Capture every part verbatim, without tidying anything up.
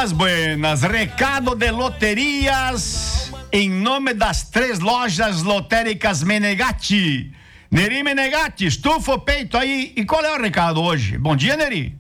Buenas, buenas. Recado de loterias em nome das três lojas lotéricas Menegatti. Neri Menegatti, estufa o peito aí. E qual é o recado hoje? Bom dia, Neri.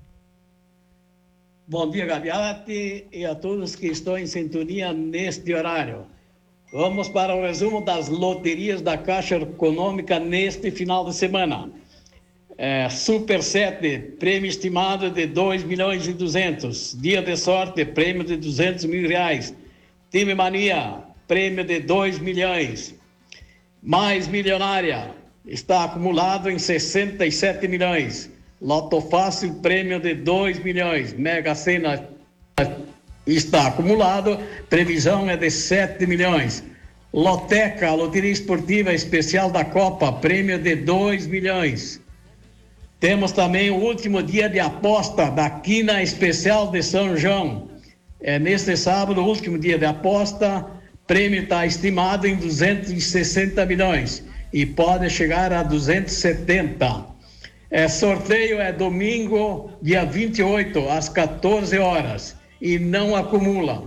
Bom dia, Gaviati, e a todos que estão em sintonia neste horário. Vamos para o resumo das loterias da Caixa Econômica neste final de semana. É, Super sete, prêmio estimado de dois milhões e duzentos. Dia de sorte, prêmio de duzentos mil reais. Time Mania, prêmio de dois milhões. Mais Milionária, está acumulado em sessenta e sete milhões. Loto Fácil, prêmio de dois milhões. Mega Sena está acumulado, previsão é de sete milhões. Loteca, Loteria Esportiva Especial da Copa, prêmio de dois milhões. Temos também o último dia de aposta da Quina Especial de São João. É neste sábado, o último dia de aposta, prêmio está estimado em duzentos e sessenta milhões e pode chegar a duzentos e setenta. É, sorteio é domingo, dia vinte e oito, às quatorze horas, e não acumula.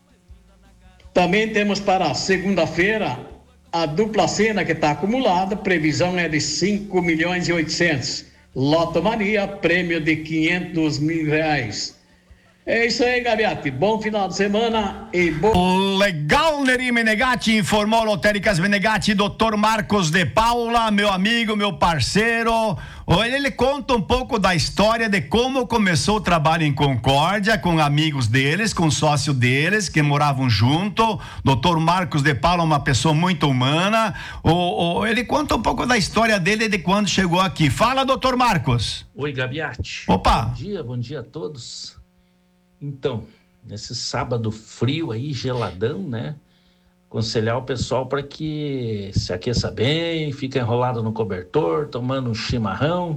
Também temos para segunda-feira a dupla cena que está acumulada, previsão é de cinco milhões e oitocentos. Loto Mania, prêmio de quinhentos mil reais. É isso aí, Gaviati. Bom final de semana e bom... Legal, Neri Menegatti, informou Lotéricas Menegatti, doutor Marcos de Paula, meu amigo, meu parceiro. Olha, ele conta um pouco da história de como começou o trabalho em Concórdia, com amigos deles, com sócio deles, que moravam junto. doutor Marcos de Paula, uma pessoa muito humana. O, o, ele conta um pouco da história dele de quando chegou aqui. Fala, doutor Marcos. Oi, Gaviati. Opa. Bom dia, bom dia a todos. Então, nesse sábado frio aí, geladão, né? Aconselhar o pessoal para que se aqueça bem, fica enrolado no cobertor, tomando um chimarrão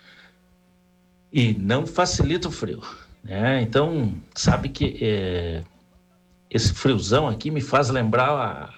e não facilita o frio, né? Então, sabe que é, esse friozão aqui me faz lembrar a,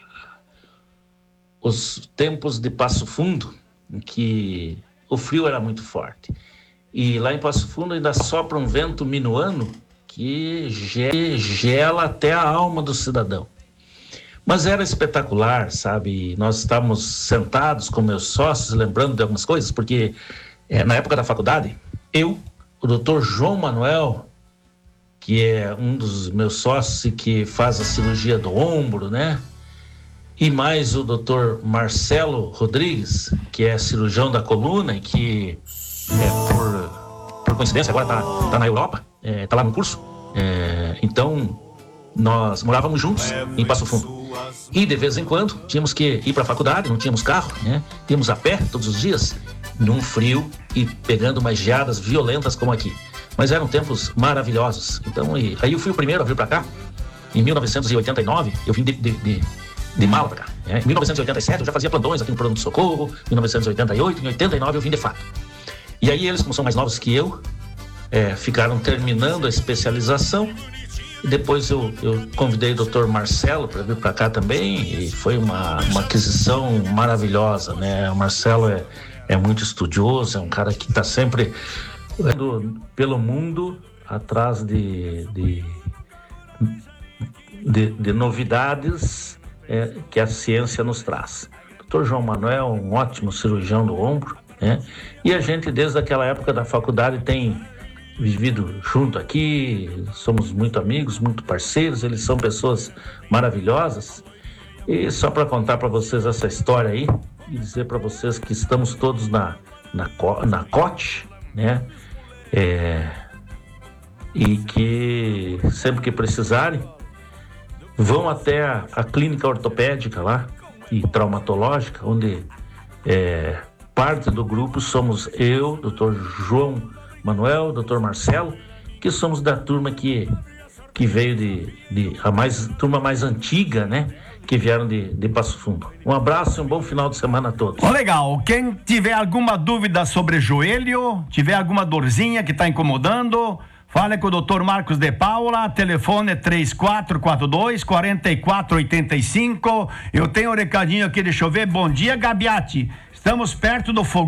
os tempos de Passo Fundo, em que o frio era muito forte. E lá em Passo Fundo ainda sopra um vento minuano que gela até a alma do cidadão. Mas era espetacular, sabe? Nós estávamos sentados com meus sócios, lembrando de algumas coisas, porque é, na época da faculdade, eu, o doutor João Manuel, que é um dos meus sócios e que faz a cirurgia do ombro, né? E mais o doutor Marcelo Rodrigues, que é cirurgião da coluna e que, é, por, por coincidência, agora está tá na Europa, está é, lá no curso. É, então, nós morávamos juntos em Passo Fundo. E de vez em quando tínhamos que ir para a faculdade, não tínhamos carro, né? Tínhamos a pé todos os dias, num frio e pegando umas geadas violentas como aqui. Mas eram tempos maravilhosos. Então, e, aí eu fui o primeiro a vir para cá. Em mil novecentos e oitenta e nove, eu vim de, de, de, de mala para cá. Né? Em mil novecentos e oitenta e sete, eu já fazia plantões aqui no pronto-socorro. Em mil novecentos e oitenta e oito, em oitenta e nove, eu vim de fato. E aí eles, como são mais novos que eu, é, ficaram terminando a especialização. Depois eu, eu convidei o doutor Marcelo para vir para cá também e foi uma, uma aquisição maravilhosa, né? O Marcelo é, é muito estudioso, é um cara que está sempre indo pelo mundo atrás de, de, de, de novidades é, que a ciência nos traz. O doutor João Manuel é um ótimo cirurgião do ombro, né? E a gente desde aquela época da faculdade tem vivido junto aqui, somos muito amigos, muito parceiros, eles são pessoas maravilhosas. E só para contar para vocês essa história aí e dizer para vocês que estamos todos na na, na C O T, né? É, e que sempre que precisarem vão até a, a clínica ortopédica lá e traumatológica, onde é, parte do grupo somos eu, doutor João Manuel, doutor Marcelo, que somos da turma que, que veio de, de a mais, turma mais antiga, né? Que vieram de, de Passo Fundo. Um abraço e um bom final de semana a todos. Oh, legal. Quem tiver alguma dúvida sobre joelho, tiver alguma dorzinha que está incomodando, fale com o doutor Marcos de Paula, telefone é três quatro quatro dois, quatro quatro oito cinco. Eu tenho um recadinho aqui, deixa eu ver. Bom dia, Gabiati. Estamos perto do fogão.